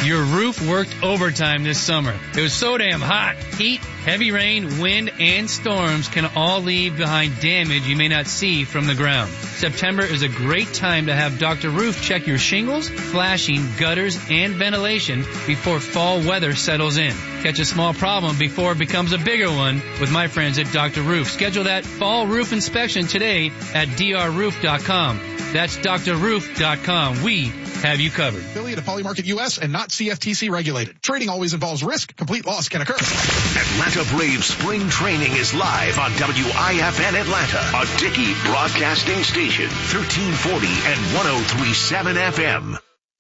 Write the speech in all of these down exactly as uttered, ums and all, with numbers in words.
Your roof worked overtime this summer. It was so damn hot. Heat, heavy rain, wind, and storms can all leave behind damage you may not see from the ground. September is a great time to have Doctor Roof check your shingles, flashing, gutters, and ventilation before fall weather settles in. Catch a small problem before it becomes a bigger one with my friends at Doctor Roof. Schedule that fall roof inspection today at d r roof dot com. That's d r roof dot com. We have you covered. Affiliate of Polymarket U S and not C F T C regulated. Trading always involves risk. Complete loss can occur. Atlanta Braves spring training is live on W I F N Atlanta, a Dickey broadcasting station, thirteen forty and one oh three point seven F M.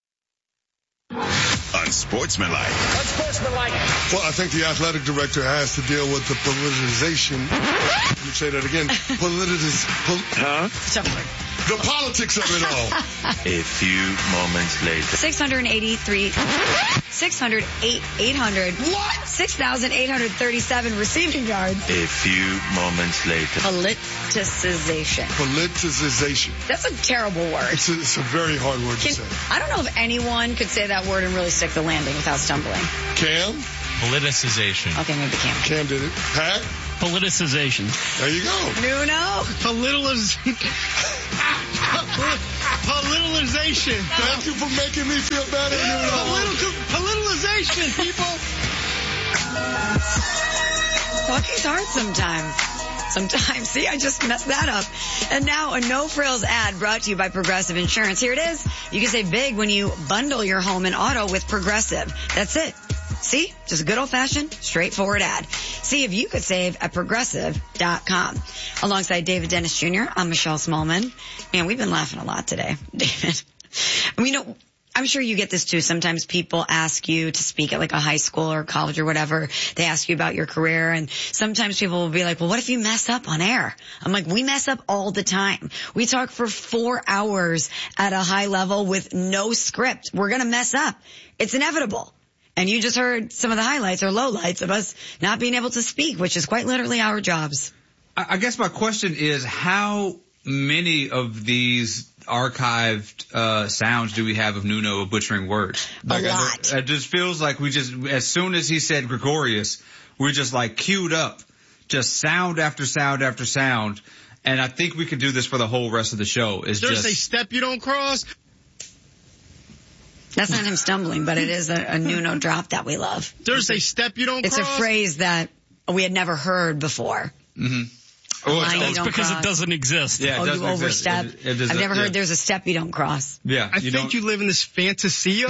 Unsportsmanlike. Unsportsmanlike. Well, I think the athletic director has to deal with the politicization. Let me say that again. Politiz... Pol- huh? Shuffling. The politics of it all. A few moments later. six hundred eighty-three, six hundred eight, eight hundred. What? six thousand eight hundred thirty-seven receiving yards. A few moments later. Politicization. Politicization. That's a terrible word. It's a, it's a very hard word Can, to say. I don't know if anyone could say that word and really stick the landing without stumbling. Cam? Politicization. Okay, maybe Cam. Cam did it. Pat? Politicization. There you go. Nuno? Politicization. Politicization. Thank you for making me feel better, Nuno. Political, politicization, people. Talking's hard sometimes. Sometimes. See, I just messed that up. And now a no-frills ad brought to you by Progressive Insurance. Here it is. You can save big when you bundle your home and auto with Progressive. That's it. See? Just a good old-fashioned, straightforward ad. See if you could save at progressive dot com. Alongside David Dennis Junior, I'm Michelle Smallman. Man, we've been laughing a lot today, David. I mean, you know, I'm sure you get this too. Sometimes people ask you to speak at like a high school or college or whatever. They ask you about your career, and sometimes people will be like, well, what if you mess up on air? I'm like, we mess up all the time. We talk for four hours at a high level with no script. We're going to mess up. It's inevitable. And you just heard some of the highlights or lowlights of us not being able to speak, which is quite literally our jobs. I guess my question is, how many of these archived uh sounds do we have of Nuno butchering words? Like, a lot. I, it just feels like we just, as soon as he said Gregorius, we're just like queued up, just sound after sound after sound. And I think we could do this for the whole rest of the show. Is There's just a step you don't cross. That's not him stumbling, but it is a, a Nuno drop that we love. There's a step you don't It's cross. a phrase that we had never heard before. Mm-hmm. A Oh, line you That's don't because cross. it doesn't exist. Yeah, it Oh, you doesn't exist. overstep. It- it doesn't- I've never yeah. heard there's a step you don't cross. Yeah, I you think don't you live in this fantasia.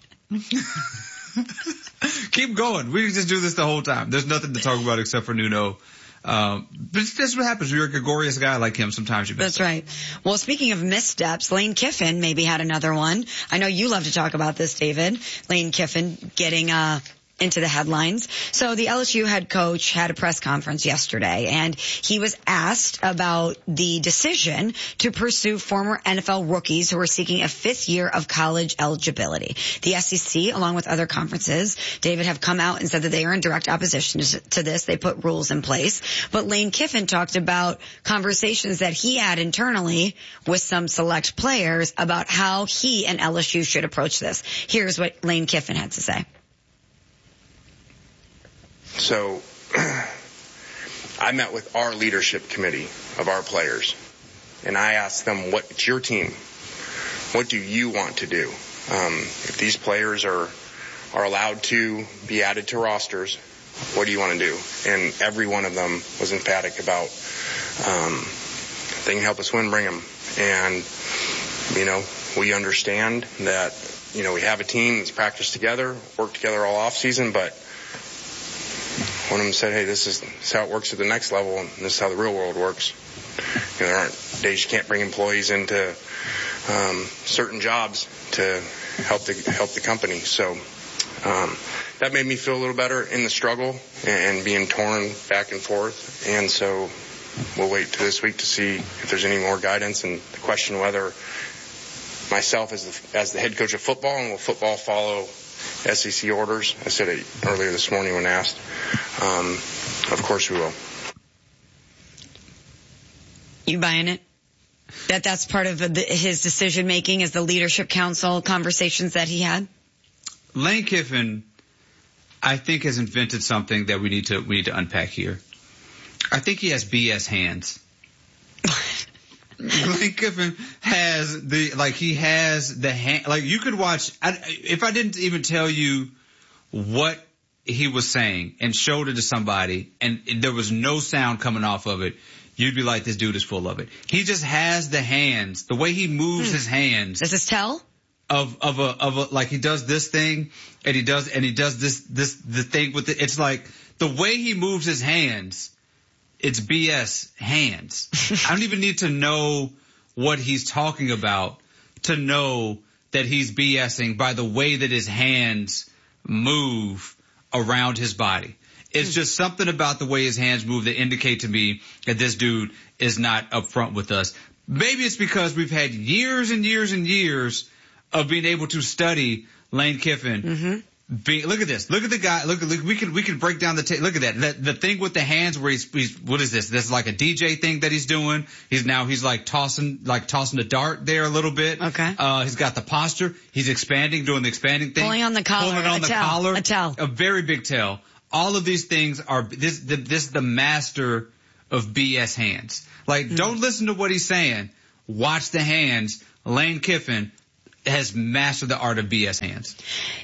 keep going. We can just do this the whole time. There's nothing to talk about except for Nuno. Um, but that's what happens. You're a gregarious guy like him. Sometimes you mess That's right. Well, speaking of missteps, Lane Kiffin maybe had another one. I know you love to talk about this, David. Lane Kiffin getting uh into the headlines. So the L S U head coach had a press conference yesterday, and he was asked about the decision to pursue former N F L rookies who are seeking a fifth year of college eligibility. The S E C, along with other conferences, David, have come out and said that they are in direct opposition to this. They put rules in place. But Lane Kiffin talked about conversations that he had internally with some select players about how he and L S U should approach this. Here's what Lane Kiffin had to say. So I met with our leadership committee of our players, and I asked them, what, it's your team. What do you want to do? Um, if these players are, are allowed to be added to rosters, what do you want to do? And every one of them was emphatic about, um, if they can help us win, bring them. And, you know, we understand that, you know, we have a team that's practiced together, worked together all off season, but one of them said, hey, this is, this is how it works at the next level, and this is how the real world works. You know, there aren't days you can't bring employees into um, certain jobs to help the help the company. So um, that made me feel a little better in the struggle and, and being torn back and forth. And so we'll wait to this week to see if there's any more guidance and the question whether myself as the, as the head coach of football, and will football follow S E C orders. I said it earlier this morning when asked. Um, of course we will. You buying it? That that's part of the, his decision making, is the leadership council conversations that he had? Lane Kiffin, I think, has invented something that we need to we need to unpack here. I think he has B S hands. Lane Kiffin has the like he has the hand like you could watch. I, if I didn't even tell you what he was saying and showed it to somebody, and there was no sound coming off of it, you'd be like, this dude is full of it. He just has the hands, the way he moves hmm. his hands. Does this tell? Of, of a, of a, like he does this thing and he does, and he does this, this, the thing with it. It's like the way he moves his hands, it's B S hands. I don't even need to know what he's talking about to know that he's BSing by the way that his hands move around his body. It's just something about the way his hands move that indicate to me that this dude is not upfront with us. Maybe it's because we've had years and years and years of being able to study Lane Kiffin. Mm-hmm. Be, look at this. Look at the guy. Look, look we can we can break down the ta- look at that. The, the thing with the hands where he's, he's what is this? This is like a D J thing that he's doing. He's now he's like tossing like tossing the dart there a little bit. Okay. Uh, he's got the posture. He's expanding, doing the expanding thing. Pulling on the collar. Pulling on a the tell, collar. A tell. A very big tell. All of these things are this. The, this is the master of B S hands. Like, mm-hmm. don't listen to what he's saying. Watch the hands. Lane Kiffin has mastered the art of B S hands.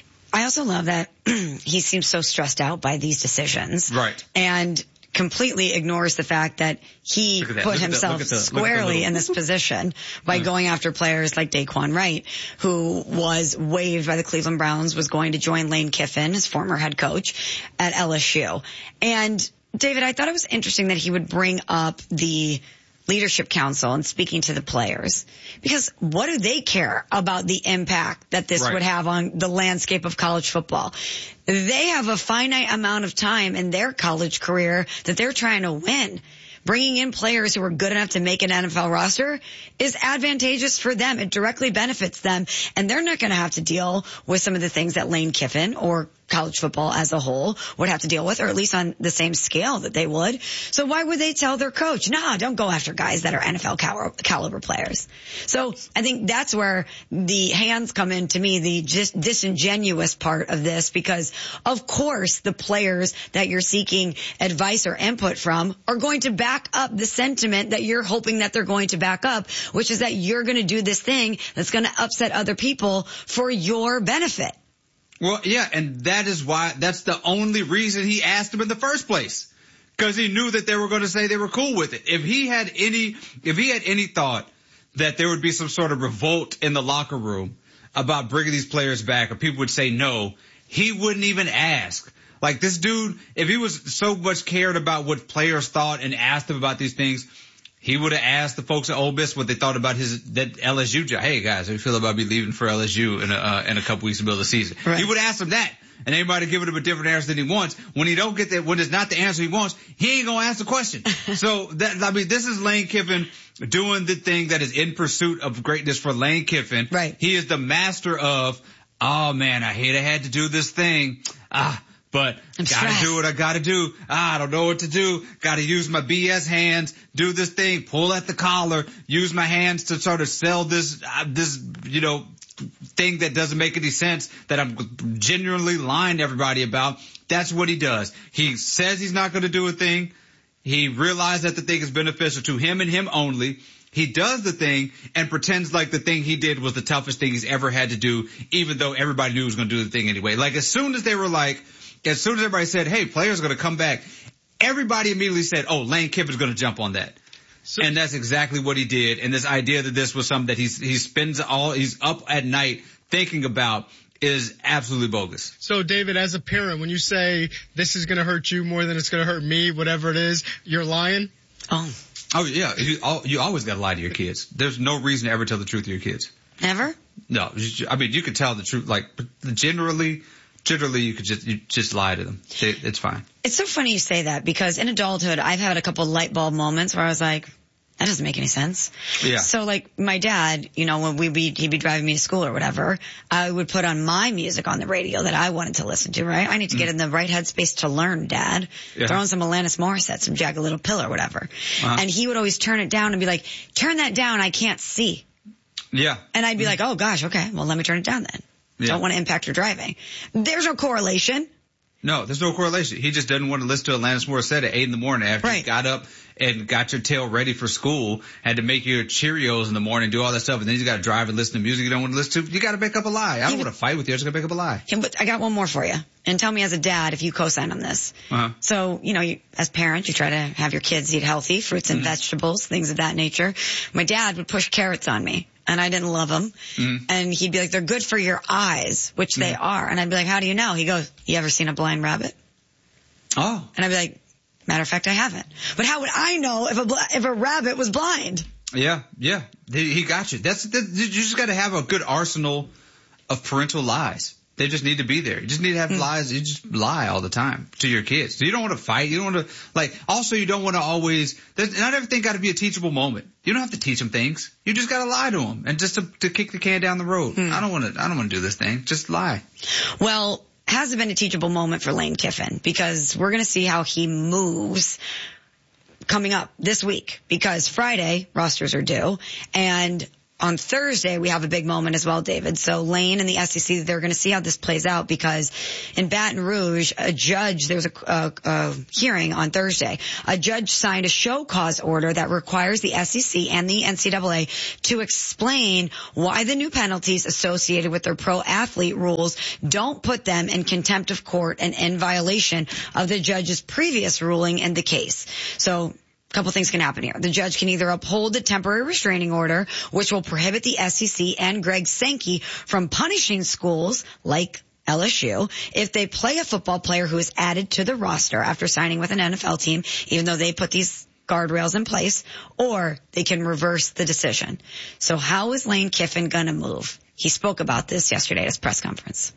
I also love that he seems so stressed out by these decisions. Right. And completely ignores the fact that he that. put Look himself the, the, squarely little... in this position by mm. going after players like Daquan Wright, who was waived by the Cleveland Browns, was going to join Lane Kiffin, his former head coach, at L S U. And, David, I thought it was interesting that he would bring up the Leadership Council and speaking to the players, because what do they care about the impact that this right. would have on the landscape of college football? They have a finite amount of time in their college career that they're trying to win. Bringing in players who are good enough to make an N F L roster is advantageous for them. It directly benefits them, and they're not going to have to deal with some of the things that Lane Kiffin or college football as a whole would have to deal with, or at least on the same scale that they would. So why would they tell their coach, nah, don't go after guys that are N F L cal- caliber players? So I think that's where the hands come in to me, the just disingenuous part of this, because of course the players that you're seeking advice or input from are going to back up the sentiment that you're hoping that they're going to back up, which is that you're going to do this thing that's going to upset other people for your benefit. Well, yeah, and that is why, that's the only reason he asked him in the first place. Because he knew that they were going to say they were cool with it. If he had any, if he had any thought that there would be some sort of revolt in the locker room about bringing these players back, or people would say no, he wouldn't even ask. Like, this dude, if he was so much cared about what players thought and asked them about these things, he would have asked the folks at Ole Miss what they thought about his that L S U job. Hey guys, how do you feel about me leaving for L S U in a uh, in a couple weeks to build the season? Right. He would have asked them that, and they might have given him a different answer than he wants. When he don't get that, when it's not the answer he wants, he ain't gonna ask the question. So that I mean, this is Lane Kiffin doing the thing that is in pursuit of greatness for Lane Kiffin. Right. He is the master of, oh man, I hate I had to do this thing. Ah. But I'm gotta stressed. do what I gotta do. Ah, I don't know what to do. Gotta use my B S hands, do this thing, pull at the collar, use my hands to sort of sell this, uh, this, you know, thing that doesn't make any sense, that I'm genuinely lying to everybody about. That's what he does. He says he's not gonna do a thing. He realized that the thing is beneficial to him and him only. He does the thing and pretends like the thing he did was the toughest thing he's ever had to do, even though everybody knew he was gonna do the thing anyway. Like, as soon as they were like, as soon as everybody said, hey, players are going to come back, everybody immediately said, oh, Lane Kiffin's going to jump on that. So, and that's exactly what he did. And this idea that this was something that he's, he spends all, he's up at night thinking about is absolutely bogus. So, David, as a parent, when you say this is going to hurt you more than it's going to hurt me, whatever it is, you're lying? Oh. Oh, yeah. You, you always got to lie to your kids. There's no reason to ever tell the truth to your kids. Never? No. I mean, you can tell the truth, like, generally... Generally, you could just you just lie to them. It's fine. It's so funny you say that, because in adulthood, I've had a couple light bulb moments where I was like, that doesn't make any sense. Yeah. So, like, my dad, you know, when we'd be, he'd be driving me to school or whatever, I would put on my music on the radio that I wanted to listen to, right? I need to get mm. in the right headspace to learn, Dad. Yeah. Throw on some Alanis Morissette, some Jagged Little Pill or whatever. Uh-huh. And he would always turn it down and be like, turn that down, I can't see. Yeah. And I'd be mm. like, oh gosh, okay, well let me turn it down then. Yeah. Don't want to impact your driving. There's no correlation. No, there's no correlation. He just doesn't want to listen to Alanis Morissette at eight in the morning after right. you got up and got your tail ready for school, had to make your Cheerios in the morning, do all that stuff, and then you got to drive and listen to music you don't want to listen to. You got to make up a lie. I don't want to fight with you. I just got to make up a lie. Yeah, but I got one more for you. And tell me as a dad if you co-sign on this. Uh-huh. So, you know, you, as parents, you try to have your kids eat healthy, fruits and mm-hmm. vegetables, things of that nature. My dad would push carrots on me, and I didn't love them. Mm-hmm. And he'd be like, they're good for your eyes, which mm-hmm. they are. And I'd be like, how do you know? He goes, you ever seen a blind rabbit? Oh. And I'd be like, matter of fact, I haven't. But how would I know if a if a rabbit was blind? Yeah, yeah. He, he got you. That's that, you just got to have a good arsenal of parental lies. They just need to be there. You just need to have mm. lies. You just lie all the time to your kids. So you don't want to fight. You don't want to, like, also you don't want to always, not everything got to be a teachable moment. You don't have to teach them things. You just got to lie to them and just to, to kick the can down the road. Mm. I don't want to, I don't want to do this thing. Just lie. Well, hasn't been a teachable moment for Lane Kiffin because we're going to see how he moves coming up this week because Friday rosters are due and on Thursday, we have a big moment as well, David. So Lane and the S E C, they're going to see how this plays out because in Baton Rouge, a judge, there was a, a, a hearing on Thursday. A judge signed a show cause order that requires the S E C and the N C double A to explain why the new penalties associated with their pro athlete rules don't put them in contempt of court and in violation of the judge's previous ruling in the case. So, a couple things can happen here. The judge can either uphold the temporary restraining order, which will prohibit the S E C and Greg Sankey from punishing schools like L S U if they play a football player who is added to the roster after signing with an N F L team, even though they put these guardrails in place, or they can reverse the decision. So how is Lane Kiffin going to move? He spoke about this yesterday at his press conference.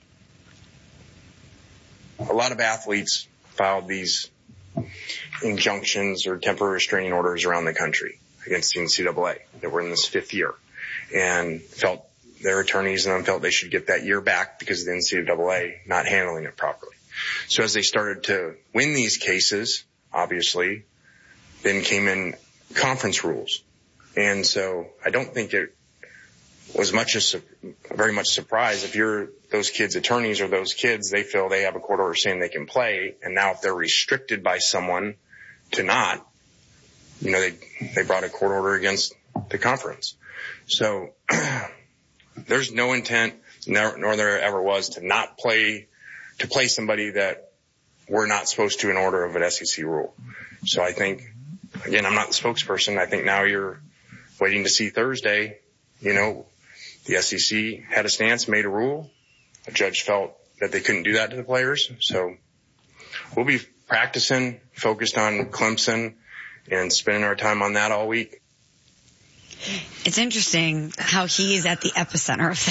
A lot of athletes filed these injunctions or temporary restraining orders around the country against the N C double A that were in this fifth year and felt their attorneys and them felt they should get that year back because of the N C double A not handling it properly. So as they started to win these cases, obviously, then came in conference rules. And so I don't think it was much as very much surprise if you're those kids' attorneys or those kids, they feel they have a court order saying they can play. And now if they're restricted by someone to not, you know, they, they brought a court order against the conference. So there's no intent, nor, nor there ever was to not play, to play somebody that we're not supposed to in order of an S E C rule. So I think, again, I'm not the spokesperson. I think now you're waiting to see Thursday, you know, the S E C had a stance, made a rule. A judge felt that they couldn't do that to the players. So we'll be practicing, focused on Clemson, and spending our time on that all week. It's interesting how he is at the epicenter of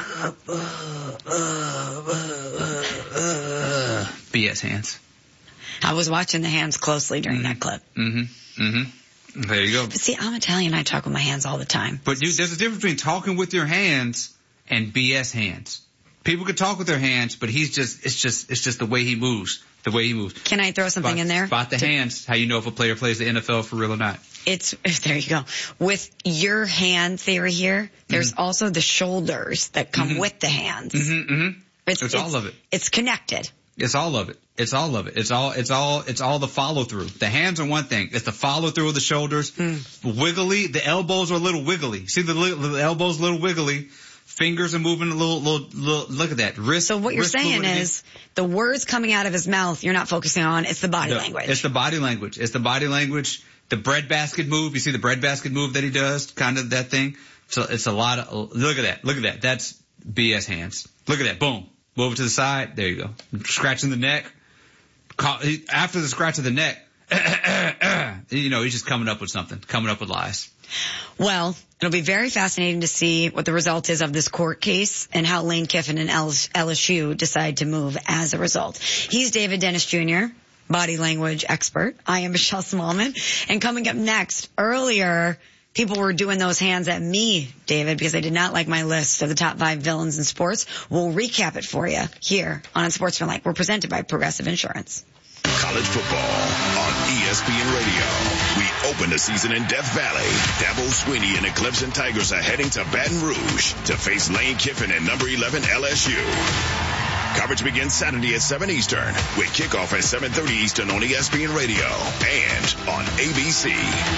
this. B S hands. I was watching the hands closely during mm-hmm. that clip. Mm-hmm. Mm-hmm. There you go. But see, I'm Italian. I talk with my hands all the time. But you, there's a difference between talking with your hands and B S hands. People can talk with their hands, but he's just, it's just, it's just the way he moves. The way he moves. Can I throw something spot, in there? Spot the hands. How you know if a player plays the N F L for real or not. It's, there you go. With your hand theory here, there's mm-hmm. also the shoulders that come mm-hmm. with the hands. Mm-hmm, mm-hmm. It's, it's, it's all of it. It's connected. It's all of it. It's all of it. It's all, it's all, it's all the follow through. The hands are one thing. It's the follow through of the shoulders. Mm. Wiggly. The elbows are a little wiggly. See the, the elbows a little wiggly. Fingers are moving a little, little, little, look at that. Wrist. So what you're wrist saying is the words coming out of his mouth, you're not focusing on. It's the body no, language. It's the body language. It's the body language. The breadbasket move. You see the breadbasket move that he does? Kind of that thing. So it's a lot of, look at that. Look at that. That's B S hands. Look at that. Boom. Over to the side. There you go. Scratching the neck. After the scratch of the neck, you know, he's just coming up with something, coming up with lies. Well, it'll be very fascinating to see what the result is of this court case and how Lane Kiffin and L S U decide to move as a result. He's David Dennis Junior, body language expert. I am Michelle Smallman. And coming up next, earlier, people were doing those hands at me, David, because they did not like my list of the top five villains in sports. We'll recap it for you here on Unsportsmanlike. We're presented by Progressive Insurance. College football on E S P N Radio. We Open the season in Death Valley. Dabo Sweeney and the Clemson Tigers are heading to Baton Rouge to face Lane Kiffin and number eleven L S U. Coverage begins Saturday at seven Eastern with kickoff at seven thirty Eastern on E S P N Radio and on A B C.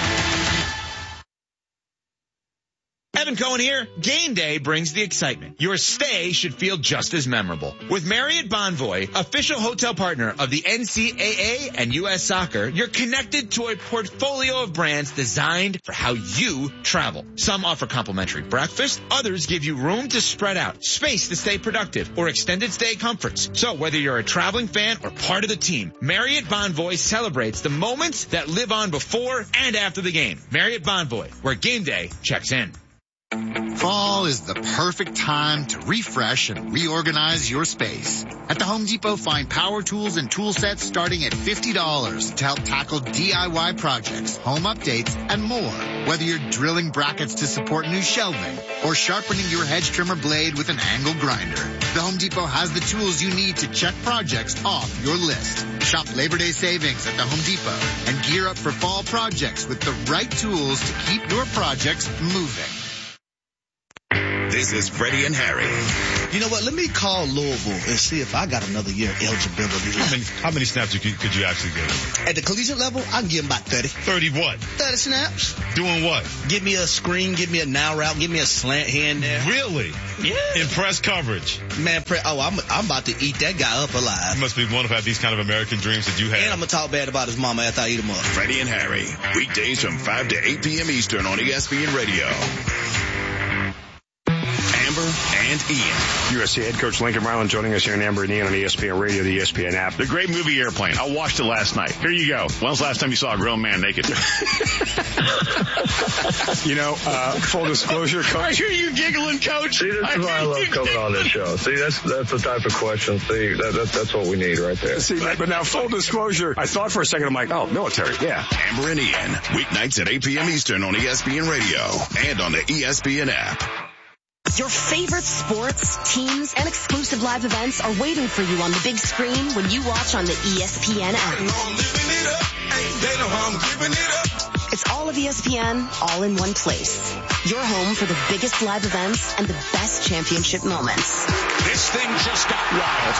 Evan Cohen here. Game day brings the excitement. Your stay should feel just as memorable. With Marriott Bonvoy, official hotel partner of the N C double A and U S Soccer, you're connected to a portfolio of brands designed for how you travel. Some offer complimentary breakfast, others give you room to spread out, space to stay productive, or extended stay comforts. So whether you're a traveling fan or part of the team, Marriott Bonvoy celebrates the moments that live on before and after the game. Marriott Bonvoy, where game day checks in. Fall is the perfect time to refresh and reorganize your space. At the Home Depot, find power tools and tool sets starting at fifty dollars to help tackle D I Y projects, home updates, and more. Whether you're drilling brackets to support new shelving or sharpening your hedge trimmer blade with an angle grinder, the Home Depot has the tools you need to check projects off your list. Shop Labor Day savings at the Home Depot and gear up for fall projects with the right tools to keep your projects moving. This is Freddie and Harry. You know what? Let me call Louisville and see if I got another year eligibility. How many, how many snaps could, could you actually get? At the collegiate level, I can give them about thirty. thirty what? thirty snaps. Doing what? Give me a screen, give me a now route, give me a slant here and there. Really? Yeah. In press coverage? Man, pre- oh, I'm, I'm about to eat that guy up alive. You must be one of have these kind of American dreams that you have. And I'm going to talk bad about his mama after I eat him up. Freddie and Harry, weekdays from five to eight p.m. Eastern on E S P N Radio. Amber and Ian. U S C head coach Lincoln Riley joining us here in Amber and Ian on E S P N Radio, the E S P N app. The great movie Airplane. I watched it last night. Here you go. When's the last time you saw a grown man naked? You know, uh, full disclosure, coach. I hear you giggling, coach. See, this I is why I love coming on this show. See, that's that's the type of question. See, that, that, that's what we need right there. See, but now full disclosure, I thought for a second, I'm like, oh, military, yeah. Amber and Ian, weeknights at eight p.m. Eastern on E S P N Radio and on the E S P N app. Your favorite sports, teams, and exclusive live events are waiting for you on the big screen when you watch on the E S P N app. It's all of E S P N, all in one place. Your home for the biggest live events and the best championship moments. This thing just got wild.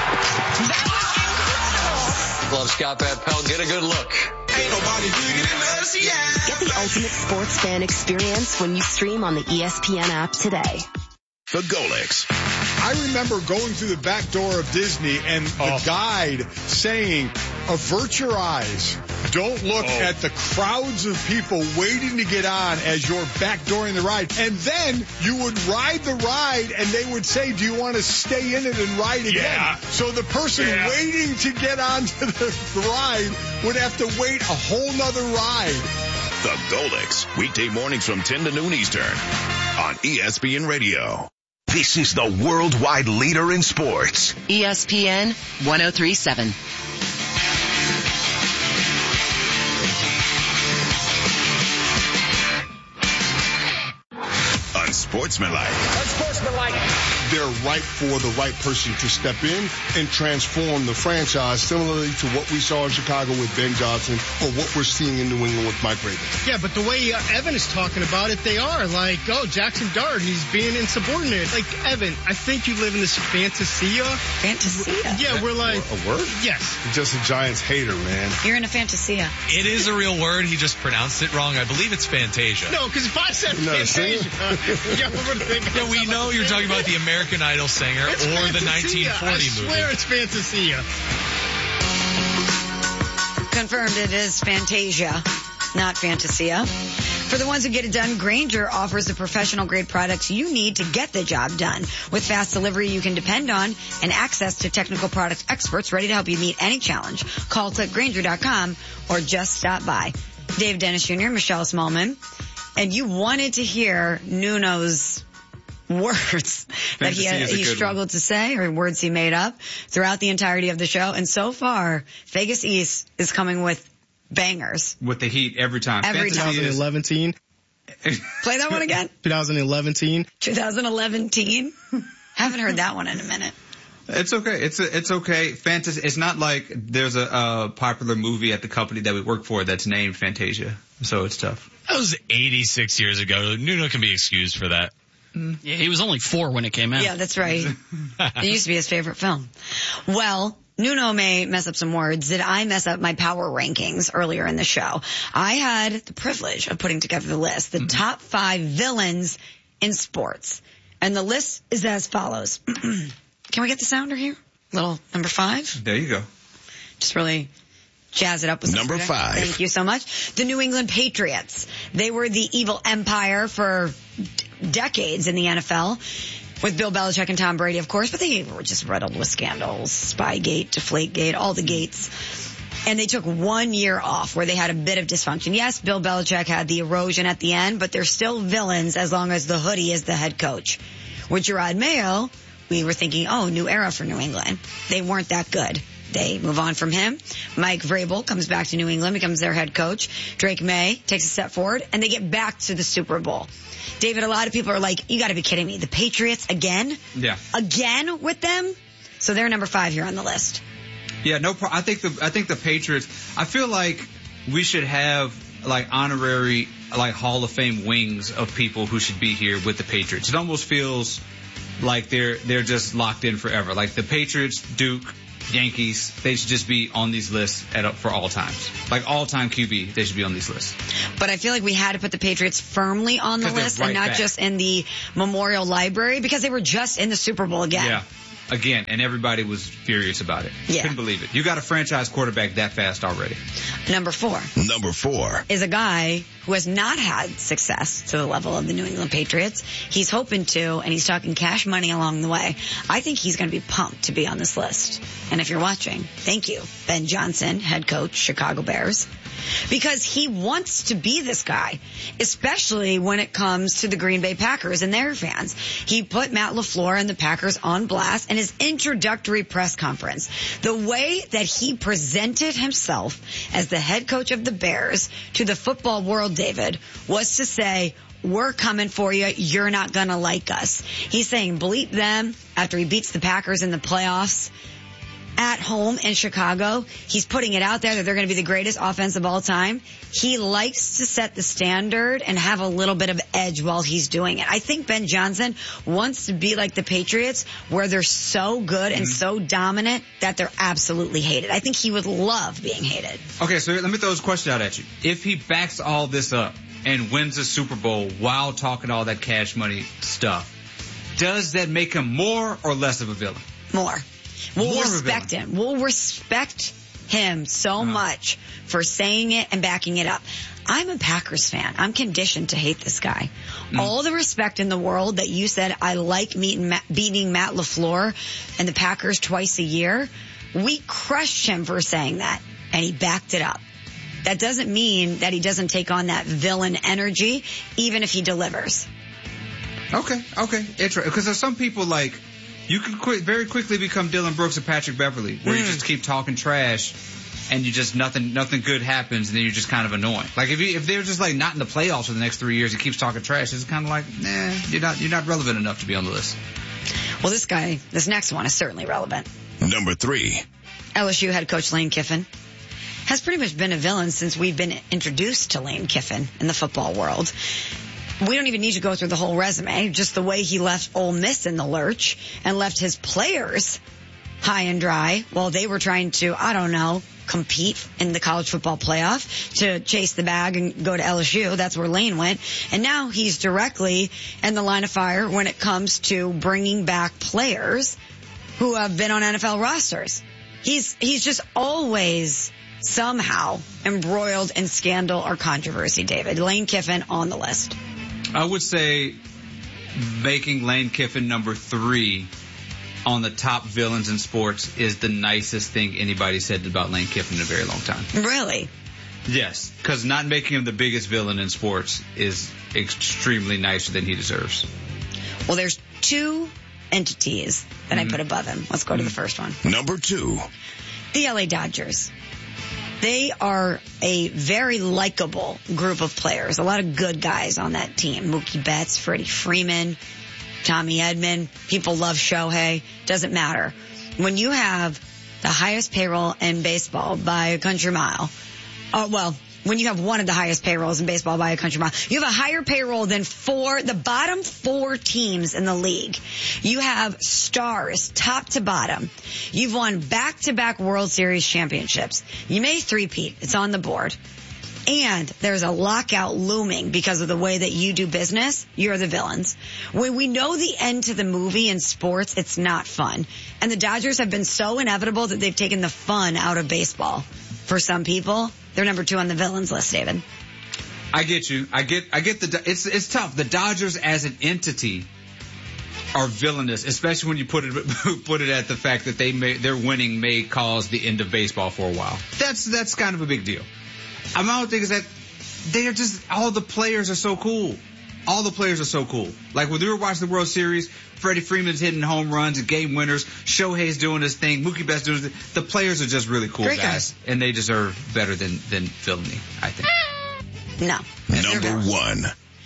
Love Scott Van Pelt. Get a good look. Ain't nobody bigger than us, yeah. Get the ultimate sports fan experience when you stream on the E S P N app today. The Golix. I remember going through the back door of Disney and the oh. guide saying, avert your eyes. Don't look oh. at the crowds of people waiting to get on as you're backdooring the ride. And then you would ride the ride and they would say, do you want to stay in it and ride again? Yeah. So the person yeah. waiting to get onto the, the ride would have to wait a whole nother ride. The Golix. Weekday mornings from ten to noon Eastern on E S P N Radio. This is the worldwide leader in sports. E S P N one oh three point seven. Unsportsmanlike. Unsportsmanlike. They're ripe for the right person to step in and transform the franchise, similarly to what we saw in Chicago with Ben Johnson or what we're seeing in New England with Mike Ravens. Yeah, but the way uh, Evan is talking about it, they are like, oh, Jackson Dart, he's being insubordinate. Like, Evan, I think you live in this fantasia. Fantasia? Yeah, we're like. A word? Yes. You're just a Giants hater, man. You're in a fantasia. It is a real word. He just pronounced it wrong. I believe it's Fantasia. No, because if I said no, Fantasia, yeah, we're thinking. Yeah, we know you're talking about the American Idol singer it's or Fantasia. The nineteen forty movie. I swear it's Fantasia. Confirmed it is Fantasia, not Fantasia. For the ones who get it done, Grainger offers the professional grade products you need to get the job done. With fast delivery you can depend on and access to technical product experts ready to help you meet any challenge. Call click grainger dot com or just stop by. Dave Dennis Junior, Michelle Smallman, and you wanted to hear Nuno's words that he, had, he struggled one. to say or words he made up throughout the entirety of the show. And so far, Vegas East is coming with bangers. With the heat every time. Every time. twenty eleven. Play that one again. twenty eleven. twenty eleven. Haven't heard that one in a minute. It's okay. It's a, it's okay. Fantasy. It's not like there's a, a popular movie at the company that we work for that's named Fantasia. So it's tough. That was eighty-six years ago. Nuno can be excused for that. Yeah, he was only four when it came out. Yeah, that's right. It used to be his favorite film. Well, Nuno may mess up some words. Did I mess up my power rankings earlier in the show? I had the privilege of putting together the list, the mm-hmm. top five villains in sports. And the list is as follows. Can we get the sounder here? Little number five. There you go. Just really jazz it up with number five. Thank you so much. The New England Patriots. They were the evil empire for d- decades in the N F L with Bill Belichick and Tom Brady, of course, but they were just riddled with scandals, Spygate, Deflategate, all the gates. And they took one year off where they had a bit of dysfunction. Yes, Bill Belichick had the erosion at the end, but they're still villains as long as the hoodie is the head coach. With Gerard Mayo, we were thinking, oh, new era for New England. They weren't that good. They move on from him. Mike Vrabel comes back to New England, becomes their head coach. Drake May takes a step forward, and they get back to the Super Bowl. David, a lot of people are like, you got to be kidding me. The Patriots again? Yeah. Again with them? So they're number five here on the list. Yeah, no problem. I think the I think the Patriots. I feel like we should have like honorary like Hall of Fame wings of people who should be here with the Patriots. It almost feels like they're they're just locked in forever. Like the Patriots, Duke, Yankees, they should just be on these lists at, for all times. Like all-time Q B, they should be on these lists. But I feel like we had to put the Patriots firmly on the list right and not back. just in the Memorial Library because they were just in the Super Bowl again. Yeah. Again, and everybody was furious about it. Yeah. Couldn't believe it. You got a franchise quarterback that fast already. Number four. Number four. Is a guy who has not had success to the level of the New England Patriots. He's hoping to, and he's talking cash money along the way. I think he's going to be pumped to be on this list. And if you're watching, thank you, Ben Johnson, head coach, Chicago Bears. Because he wants to be this guy, especially when it comes to the Green Bay Packers and their fans. He put Matt LaFleur and the Packers on blast in his introductory press conference. The way that he presented himself as the head coach of the Bears to the football world, David, was to say, we're coming for you. You're not going to like us. He's saying bleep them after he beats the Packers in the playoffs. At home in Chicago, he's putting it out there that they're going to be the greatest offense of all time. He likes to set the standard and have a little bit of edge while he's doing it. I think Ben Johnson wants to be like the Patriots where they're so good and mm-hmm. so dominant that they're absolutely hated. I think he would love being hated. Okay, so let me throw this question out at you. If he backs all this up and wins the Super Bowl while talking all that cash money stuff, does that make him more or less of a villain? More. We'll respect him. We'll respect him so uh-huh. much for saying it and backing it up. I'm a Packers fan. I'm conditioned to hate this guy. Mm. All the respect in the world that you said I like meeting Matt, beating Matt LaFleur and the Packers twice a year, we crushed him for saying that, and he backed it up. That doesn't mean that he doesn't take on that villain energy, even if he delivers. Okay, okay. It's right. Because there's some people like... You can quick, very quickly become Dylan Brooks or Patrick Beverly, where mm. you just keep talking trash, and you just nothing nothing good happens, and then you're just kind of annoying. Like if you, if they're just like not in the playoffs for the next three years, he keeps talking trash. It's kind of like, nah, you're not you're not relevant enough to be on the list. Well, this guy, this next one is certainly relevant. Number three. L S U head coach Lane Kiffin has pretty much been a villain since we've been introduced to Lane Kiffin in the football world. We don't even need to go through the whole resume, just the way he left Ole Miss in the lurch and left his players high and dry while they were trying to, I don't know, compete in the college football playoff to chase the bag and go to L S U. That's where Lane went. And now he's directly in the line of fire when it comes to bringing back players who have been on N F L rosters. He's, he's just always somehow embroiled in scandal or controversy, David. Lane Kiffin on the list. I would say making Lane Kiffin number three on the top villains in sports is the nicest thing anybody said about Lane Kiffin in a very long time. Really? Yes, because not making him the biggest villain in sports is extremely nicer than he deserves. Well, there's two entities that mm-hmm. I put above him. Let's go to the first one. Number two. The L A Dodgers. They are a very likable group of players. A lot of good guys on that team. Mookie Betts, Freddie Freeman, Tommy Edman. People love Shohei. Doesn't matter. When you have the highest payroll in baseball by a country mile, oh, well, when you have one of the highest payrolls in baseball by a country mile, you have a higher payroll than four, the bottom four teams in the league. You have stars, top to bottom. You've won back-to-back World Series championships. You may three-peat. It's on the board. And there's a lockout looming because of the way that you do business. You're the villains. When we know the end to the movie in sports, it's not fun. And the Dodgers have been so inevitable that they've taken the fun out of baseball. For some people, they're number two on the villains list, David. I get you. I get, I get the, it's, it's tough. The Dodgers as an entity are villainous, especially when you put it, put it at the fact that they may, their winning may cause the end of baseball for a while. That's, that's kind of a big deal. My whole thing is that they are just, all the players are so cool. All the players are so cool. Like when we were watching the World Series, Freddie Freeman's hitting home runs and game winners. Shohei's doing his thing. Mookie Betts doing his thing. The players are just really cool guys, guys, and they deserve better than than villainy, I think. No. Number one.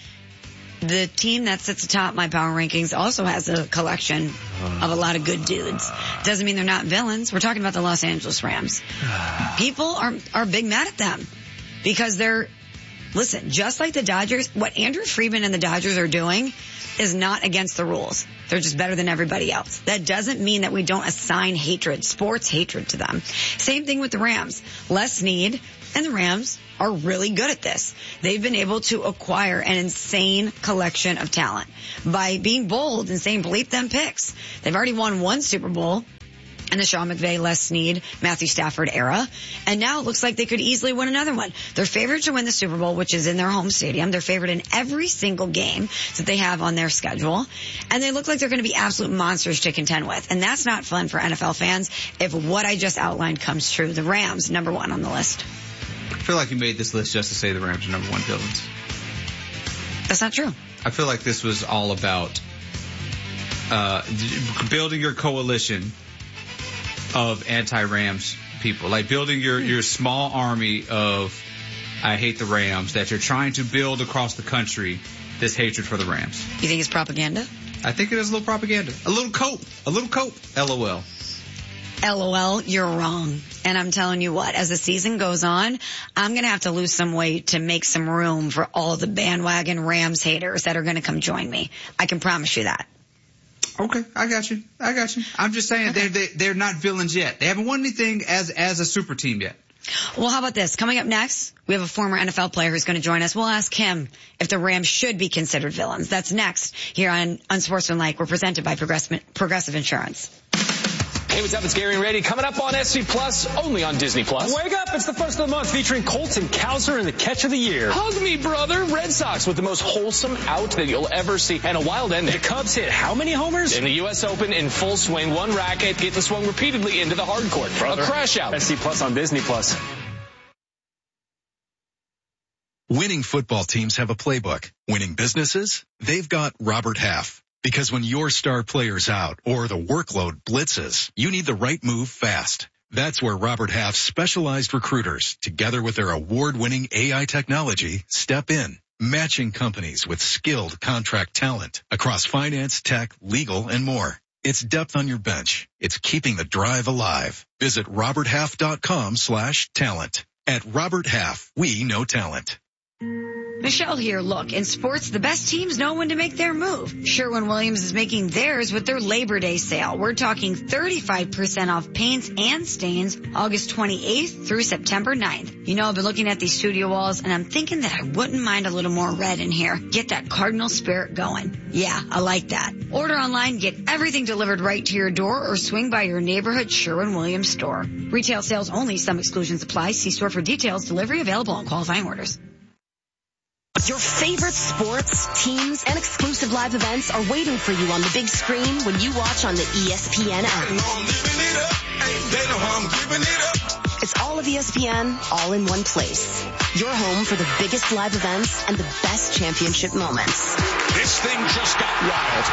The team that sits atop my power rankings also has a collection of a lot of good dudes. Doesn't mean they're not villains. We're talking about the Los Angeles Rams. People are are big mad at them because they're, listen, just like the Dodgers, what Andrew Friedman and the Dodgers are doing is not against the rules. They're just better than everybody else. That doesn't mean that we don't assign hatred, sports hatred to them. Same thing with the Rams. Les Snead and the Rams are really good at this. They've been able to acquire an insane collection of talent by being bold and saying bleep them picks. They've already won one Super Bowl in the Sean McVay, Les Snead, Matthew Stafford era. And now it looks like they could easily win another one. They're favored to win the Super Bowl, which is in their home stadium. They're favored in every single game that they have on their schedule. And they look like they're going to be absolute monsters to contend with. And that's not fun for N F L fans if what I just outlined comes true. The Rams, number one on the list. I feel like you made this list just to say the Rams are number one villains. That's not true. I feel like this was all about uh building your coalition of anti-Rams people, like building your, your small army of I hate the Rams that you're trying to build across the country, this hatred for the Rams. You think it's propaganda? I think it is a little propaganda. A little cope. A little cope. LOL. LOL, you're wrong. And I'm telling you what, as the season goes on, I'm going to have to lose some weight to make some room for all the bandwagon Rams haters that are going to come join me. I can promise you that. Okay, I got you. I got you. I'm just saying okay. they're, they, they're not villains yet. They haven't won anything as, as a super team yet. Well, how about this? Coming up next, we have a former N F L player who's going to join us. We'll ask him if the Rams should be considered villains. That's next here on Unsportsmanlike. We're presented by Progressive, Progressive Insurance. Hey, what's up? It's Gary and Randy coming up on S C Plus, only on Disney Plus. Wake up! It's the first of the month featuring Colton Cowser and the catch of the year. Hug me, brother. Red Sox with the most wholesome out that you'll ever see and a wild ending. The Cubs hit how many homers? In the U S Open in full swing, one racket getting swung repeatedly into the hard court. Brother. A crash out. S C Plus on Disney Plus. Winning football teams have a playbook. Winning businesses? They've got Robert Half. Because when your star player's out or the workload blitzes, you need the right move fast. That's where Robert Half's specialized recruiters, together with their award-winning A I technology, step in, matching companies with skilled contract talent across finance, tech, legal, and more. It's depth on your bench. It's keeping the drive alive. Visit roberthalf.com slash talent. At Robert Half, we know talent. Michelle here. Look, in sports, the best teams know when to make their move. Sherwin-Williams is making theirs with their Labor Day sale. We're talking thirty-five percent off paints and stains August twenty-eighth through September ninth. You know, I've been looking at these studio walls, and I'm thinking that I wouldn't mind a little more red in here. Get that Cardinal spirit going. Yeah, I like that. Order online, get everything delivered right to your door, or swing by your neighborhood Sherwin-Williams store. Retail sales only. Some exclusions apply. See store for details. Delivery available on qualifying orders. Your favorite sports, teams, and exclusive live events are waiting for you on the big screen when you watch on the E S P N app. It's all of E S P N, all in one place. Your home for the biggest live events and the best championship moments. This thing just got wild.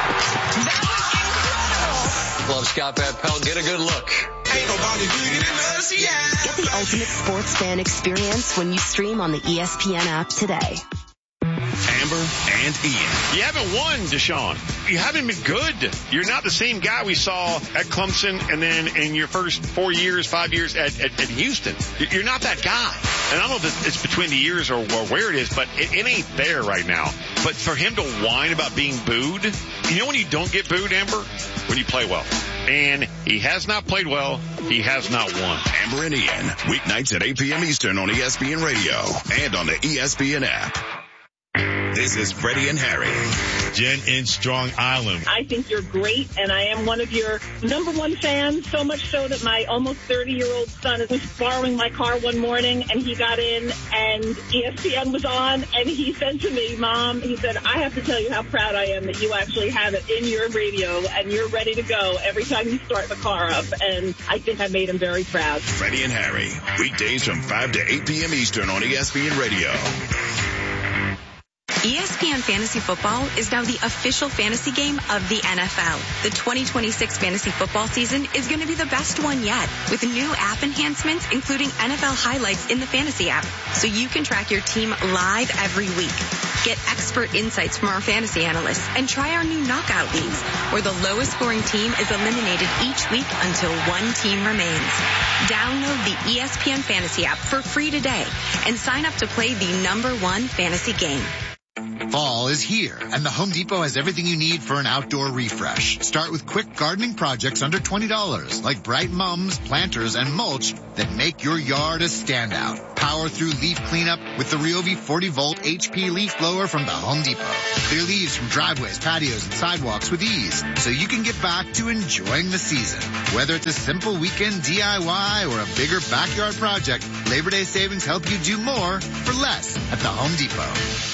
Love Scott Van Pelt. Get a good look. Ain't nobody bigger than us, yeah. Get the ultimate sports fan experience when you stream on the E S P N app today. Amber and Ian. You haven't won, Deshaun. You haven't been good. You're not the same guy we saw at Clemson and then in your first four years, five years at, at, at Houston. You're not that guy. And I don't know if it's between the years or, or where it is, but it, it ain't there right now. But for him to whine about being booed, you know when you don't get booed, Amber? When you play well. And he has not played well. He has not won. Amber and Ian, weeknights at eight p.m. Eastern on E S P N Radio and on the E S P N app. This is Freddie and Harry. Jen in Strong Island. I think you're great, and I am one of your number one fans, so much so that my almost thirty-year-old son was borrowing my car one morning, and he got in, and E S P N was on, and he said to me, Mom, he said, I have to tell you how proud I am that you actually have it in your radio, and you're ready to go every time you start the car up, and I think I made him very proud. Freddie and Harry, weekdays from five to eight p.m. Eastern on E S P N Radio. E S P N Fantasy Football is now the official fantasy game of the N F L. The twenty twenty-six fantasy football season is going to be the best one yet, with new app enhancements, including N F L highlights in the fantasy app, so you can track your team live every week. Get expert insights from our fantasy analysts and try our new knockout leagues, where the lowest scoring team is eliminated each week until one team remains. Download the E S P N Fantasy app for free today and sign up to play the number one fantasy game. Fall is here, and the Home Depot has everything you need for an outdoor refresh. Start with quick gardening projects under twenty dollars, like bright mums, planters, and mulch that make your yard a standout. Power through leaf cleanup with the Ryobi forty volt H P leaf blower from the Home Depot. Clear leaves from driveways, patios, and sidewalks with ease, so you can get back to enjoying the season. Whether it's a simple weekend D I Y or a bigger backyard project, Labor Day savings help you do more for less at the Home Depot.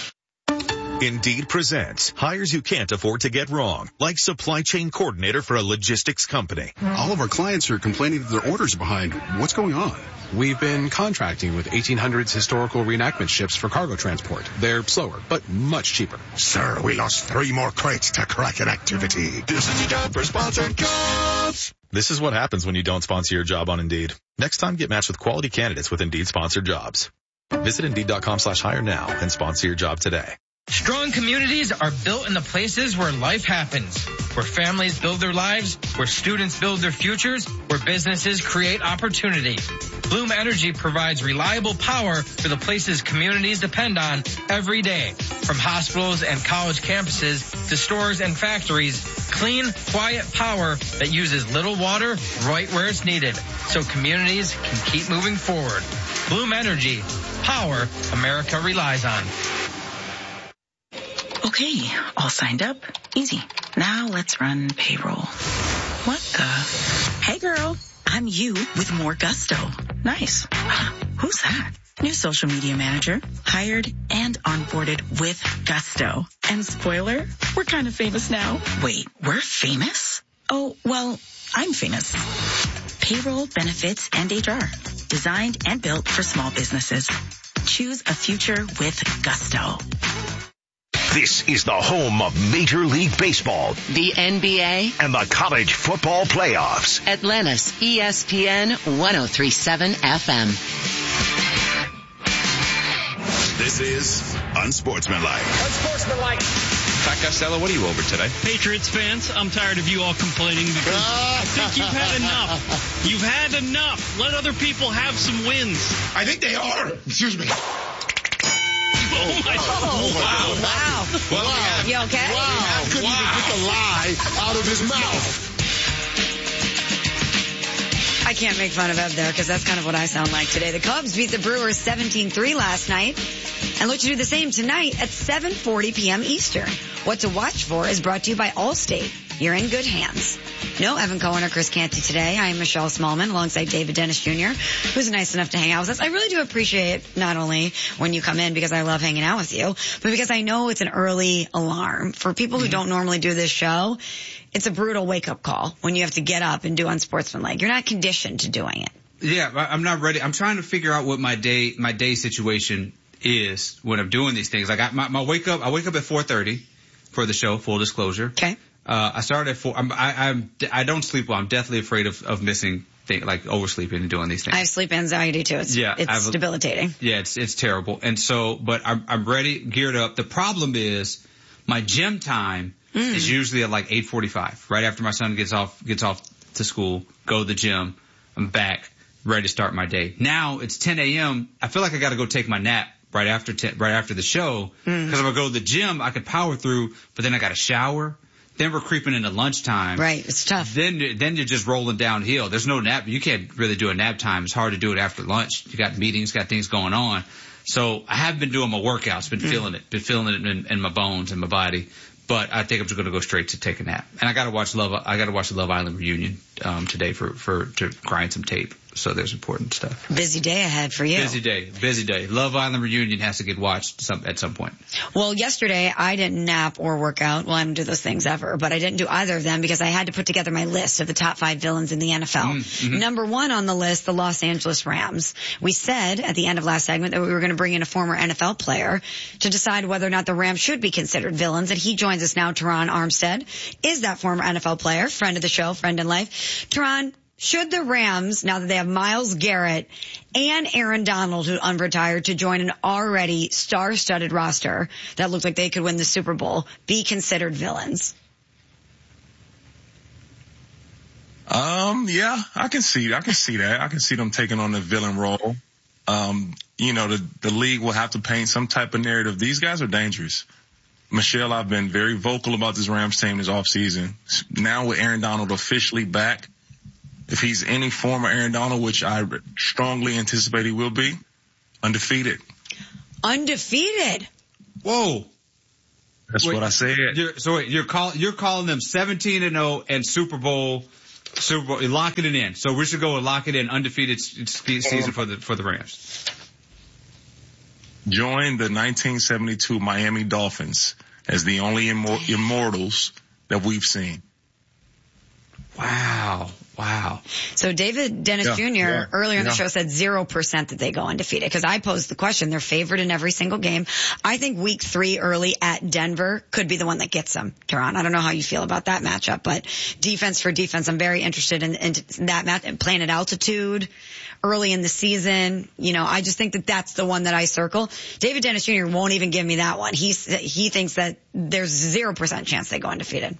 Indeed presents hires you can't afford to get wrong, like supply chain coordinator for a logistics company. All of our clients are complaining that their orders are behind. What's going on? We've been contracting with eighteen hundreds historical reenactment ships for cargo transport. They're slower, but much cheaper. Sir, we lost three more crates to Kraken activity. This is a job for sponsored jobs. This is what happens when you don't sponsor your job on Indeed. Next time, get matched with quality candidates with Indeed sponsored jobs. Visit Indeed.com slash hire now and sponsor your job today. Strong communities are built in the places where life happens, where families build their lives, where students build their futures, where businesses create opportunity. Bloom Energy provides reliable power for the places communities depend on every day. From hospitals and college campuses to stores and factories, clean, quiet power that uses little water right where it's needed, so communities can keep moving forward. Bloom Energy, power America relies on. Okay, all signed up. Easy. Now let's run payroll. What the? Hey girl, I'm you with more gusto. Nice. Who's that? New social media manager, hired and onboarded with gusto. And spoiler, we're kind of famous now. Wait, we're famous? Oh, well, I'm famous. Payroll, benefits, and H R. Designed and built for small businesses. Choose a future with gusto. This is the home of Major League Baseball, the N B A, and the college football playoffs. Atlanta's E S P N one oh three point seven F M. This is Unsportsmanlike. Unsportsmanlike. Pat Costello, what are you over today? Patriots fans, I'm tired of you all complaining because I think you've had enough. You've had enough. Let other people have some wins. I think they are. Excuse me. Oh, my oh, wow. Wow. Well, wow. You okay? Wow. Couldn't wow. even get the lie out of his mouth. I can't make fun of Ev there because that's kind of what I sound like today. The Cubs beat the Brewers seventeen three last night and look to do the same tonight at seven forty p.m. Eastern. What to watch for is brought to you by Allstate. You're in good hands. No Evan Cohen or Chris Canty today. I am Michelle Smallman alongside David Dennis Junior, who's nice enough to hang out with us. I really do appreciate not only when you come in because I love hanging out with you, but because I know it's an early alarm. For people who don't normally do this show, it's a brutal wake-up call when you have to get up and do Unsportsmanlike. You're not conditioned to doing it. Yeah, I'm not ready. I'm trying to figure out what my day my day situation is when I'm doing these things. Like I, my, my wake up, I wake up at four thirty for the show. Full disclosure. Okay. Uh, I started at four. I'm, I, I'm, I don't sleep well. I'm deathly afraid of, of missing think, like oversleeping and doing these things. I have sleep anxiety too. It's, yeah, it's a, debilitating. Yeah, it's it's terrible. And so, but I'm I'm ready, geared up. The problem is my gym time mm. is usually at like eight forty-five, right after my son gets off gets off to school. Go to the gym. I'm back, ready to start my day. Now it's ten a.m. I feel like I got to go take my nap right after ten, right after the show because mm. if I go to the gym, I could power through. But then I got to shower. Then we're creeping into lunchtime. Right, it's tough. Then then you're just rolling downhill. There's no nap. You can't really do a nap time. It's hard to do it after lunch. You got meetings, got things going on. So I have been doing my workouts, been mm. feeling it, been feeling it in, in my bones and my body. But I think I'm just going to go straight to take a nap. And I got to watch Love. I got to watch the Love Island reunion um, today for for to grind some tape. So there's important stuff. Busy day ahead for you. Busy day, busy day. Love Island reunion has to get watched some, at some point. Well, yesterday I didn't nap or work out. Well, I don't do those things ever, but I didn't do either of them because I had to put together my list of the top five villains in the N F L. Mm-hmm. Number one on the list, the Los Angeles Rams. We said at the end of last segment that we were going to bring in a former N F L player to decide whether or not the Rams should be considered villains. And he joins us now, Teron Armstead, is that former N F L player, friend of the show, friend in life. Teron, should the Rams, now that they have Myles Garrett and Aaron Donald, who unretired, to join an already star-studded roster that looked like they could win the Super Bowl, be considered villains? Um, yeah, I can see, I can see that. I can see them taking on the villain role. Um, you know, the, the league will have to paint some type of narrative. These guys are dangerous. Michelle, I've been very vocal about this Rams team this offseason. Now with Aaron Donald officially back, if he's any former Aaron Donald, which I strongly anticipate he will be, undefeated. Undefeated? Whoa. That's wait, what I said. You're, so wait, you're, call, you're calling them seventeen and oh and Super Bowl, Super Bowl, you're locking it in. So we should go and lock it in, undefeated season for the, for the Rams. Join the nineteen seventy-two Miami Dolphins as the only immor- immortals that we've seen. Wow. Wow. So David Dennis yeah, Junior Yeah, earlier in yeah. the show said zero percent that they go undefeated because I posed the question. They're favored in every single game. I think week three early at Denver could be the one that gets them, Teron. I don't know how you feel about that matchup, but defense for defense, I'm very interested in, in that match and playing at altitude early in the season. You know, I just think that that's the one that I circle. David Dennis Junior won't even give me that one. He's, he thinks that there's zero percent chance they go undefeated.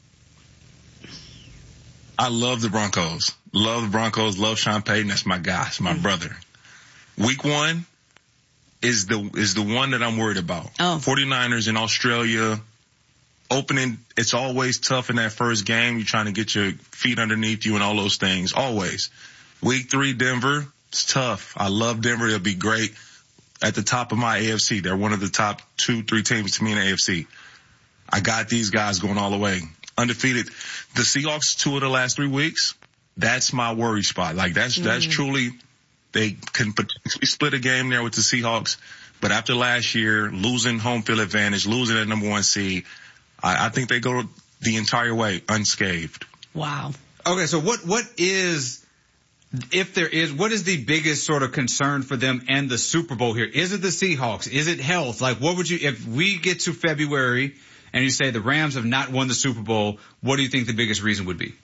I love the Broncos. Love the Broncos. Love Sean Payton. That's my guy. It's my mm-hmm. brother. Week one is the is the one that I'm worried about. Oh. 49ers in Australia. Opening, it's always tough in that first game. You're trying to get your feet underneath you and all those things. Always. Week three, Denver. It's tough. I love Denver. It'll be great. At the top of my A F C. They're one of the top two, three teams to me in the A F C. I got these guys going all the way. Undefeated. The Seahawks, two of the last three weeks, that's my worry spot. Like that's, mm. that's truly, they can potentially split a game there with the Seahawks. But after last year, losing home field advantage, losing at number one seed, I, I think they go the entire way unscathed. Wow. Okay. So what, what is, if there is, what is the biggest sort of concern for them and the Super Bowl here? Is it the Seahawks? Is it health? Like what would you, if we get to February, and you say the Rams have not won the Super Bowl, what do you think the biggest reason would be?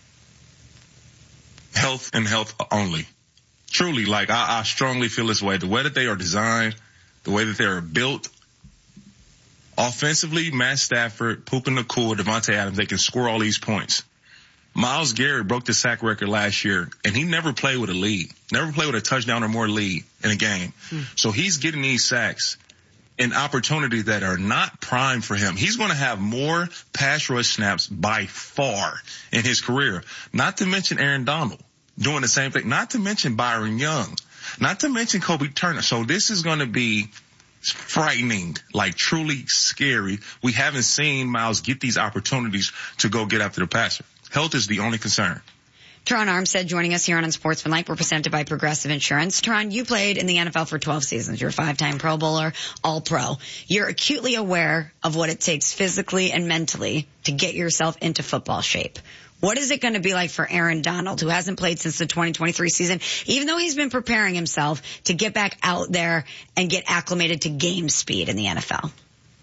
Health and health only. Truly, like, I, I strongly feel this way. The way that they are designed, the way that they are built, offensively, Matt Stafford, Puka Nacua, Devontae Adams, they can score all these points. Myles Garrett broke the sack record last year, and he never played with a lead. Never played with a touchdown or more lead in a game. Hmm. So he's getting these sacks and opportunities that are not prime for him. He's going to have more pass rush snaps by far in his career. Not to mention Aaron Donald doing the same thing. Not to mention Byron Young. Not to mention Kobe Turner. So this is going to be frightening, like truly scary. We haven't seen Myles get these opportunities to go get after the passer. Health is the only concern. Teron Armstead joining us here on Unsportsmanlike. We're presented by Progressive Insurance. Teron, you played in the N F L for twelve seasons. You're a five-time Pro Bowler, All-Pro. You're acutely aware of what it takes physically and mentally to get yourself into football shape. What is it going to be like for Aaron Donald, who hasn't played since the twenty twenty-three season, even though he's been preparing himself to get back out there and get acclimated to game speed in the N F L?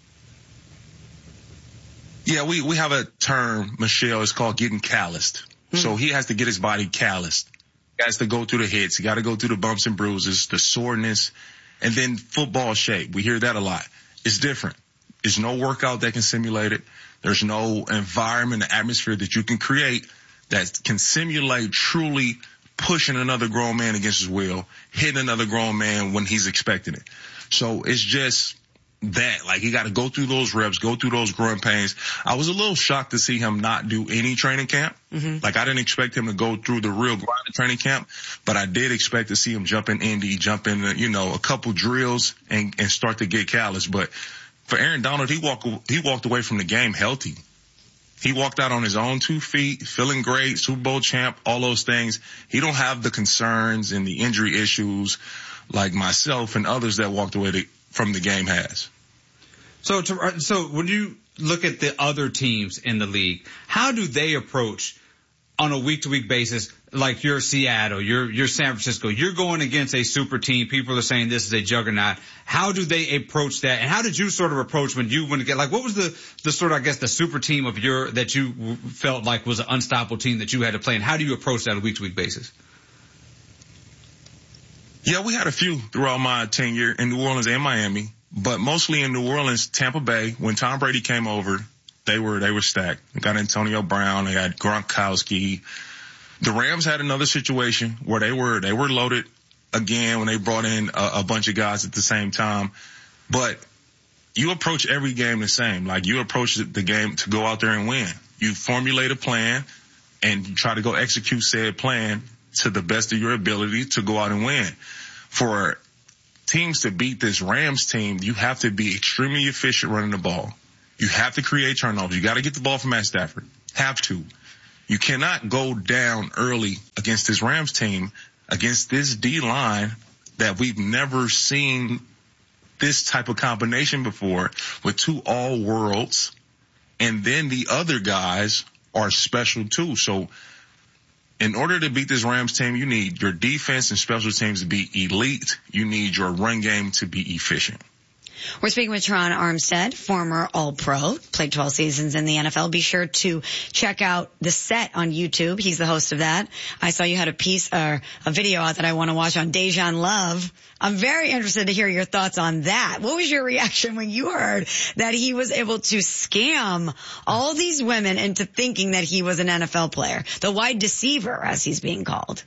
Yeah, we, we have a term, Michelle, it's called getting calloused. Mm-hmm. So he has to get his body calloused. He has to go through the hits. He got to go through the bumps and bruises, the soreness, and then football shape. We hear that a lot. It's different. There's no workout that can simulate it. There's no environment, atmosphere that you can create that can simulate truly pushing another grown man against his will, hitting another grown man when he's expecting it. So it's just that, like, he got to go through those reps, go through those growing pains. I was a little shocked to see him not do any training camp. Mm-hmm. Like, I didn't expect him to go through the real grind of training camp, but I did expect to see him jump in Indy, jump in, you know, a couple drills and, and start to get callous. But for Aaron Donald, he walked, he walked away from the game healthy. He walked out on his own two feet, feeling great, Super Bowl champ, all those things. He don't have the concerns and the injury issues like myself and others that walked away to, from the game has. So, to, so when you look at the other teams in the league, how do they approach on a week-to-week basis? Like you're Seattle, you're you're San Francisco, you're going against a super team. People are saying this is a juggernaut. How do they approach that? And how did you sort of approach when you went to get, like, what was the the sort of, I guess, the super team of your that you felt like was an unstoppable team that you had to play? And how do you approach that on a week-to-week basis? Yeah, we had a few throughout my tenure in New Orleans and Miami, but mostly in New Orleans, Tampa Bay. When Tom Brady came over, they were they were stacked. They got Antonio Brown, they got Gronkowski. The Rams had another situation where they were they were loaded again when they brought in a, a bunch of guys at the same time. But you approach every game the same. Like, you approach the game to go out there and win. You formulate a plan and you try to go execute said plan to the best of your ability to go out and win. For teams to beat this Rams team, you have to be extremely efficient running the ball. You have to create turnovers. You got to get the ball from Matt Stafford. Have to. You cannot go down early against this Rams team, against this D-line that we've never seen this type of combination before, with two all-worlds, and then the other guys are special too. So in order to beat this Rams team, you need your defense and special teams to be elite. You need your run game to be efficient. We're speaking with Teron Armstead, former All-Pro, played twelve seasons in the N F L. Be sure to check out The Set on YouTube. He's the host of that. I saw you had a piece or a video out that I want to watch on Dejan Love. I'm very interested to hear your thoughts on that. What was your reaction when you heard that he was able to scam all these women into thinking that he was an N F L player? The wide deceiver, as he's being called.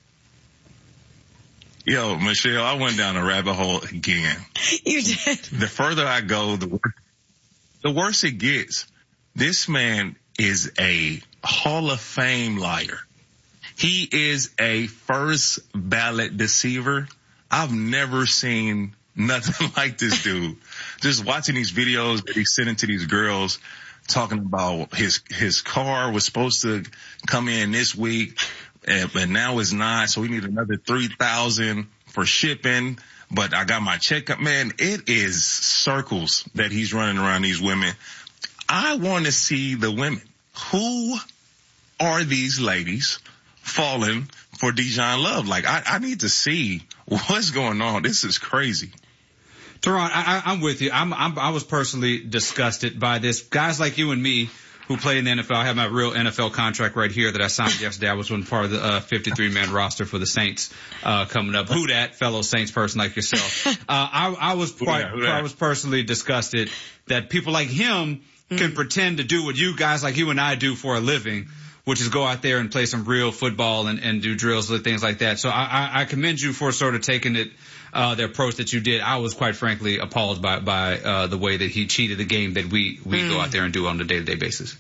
Yo, Michelle, I went down a rabbit hole again. You did. The further I go, the worse, the worse it gets. This man is a Hall of Fame liar. He is a first ballot deceiver. I've never seen nothing like this dude. Just watching these videos that he's sending to these girls, talking about his his car was supposed to come in this week, but now it's not, so we need another three thousand for shipping, but I got my check up. Man, it is circles that he's running around these women. I want to see the women. Who are these ladies falling for Dejan Love? Like, I, I need to see what's going on. This is crazy. Teron, I, I'm with you. I'm, I'm, I was personally disgusted by this. Guys like you and me who play in the N F L, I have my real N F L contract right here that I signed yesterday. I was one part of the uh, fifty-three man roster for the Saints uh, coming up. Who dat, fellow Saints person like yourself? Uh, I, I was quite, who dat, who dat? I was personally disgusted that people like him mm. can pretend to do what you guys like you and I do for a living, which is go out there and play some real football and, and do drills and things like that. So I, I, I commend you for sort of taking it, uh, the approach that you did. I was quite frankly appalled by, by, uh, the way that he cheated the game that we, we mm. go out there and do on a day-to-day basis.